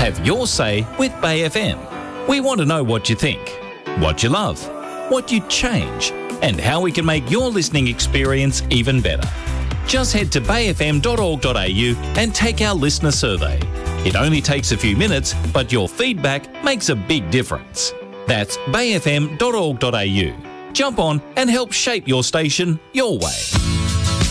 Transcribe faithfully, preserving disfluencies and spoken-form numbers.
Have your say with Bay F M. We want to know what you think, what you love, what you'd change, and how we can make your listening experience even better. Just head to bay f m dot org dot a u and take our listener survey. It only takes a few minutes, but your feedback makes a big difference. That's bay f m dot org dot a u. Jump on and help shape your station your way.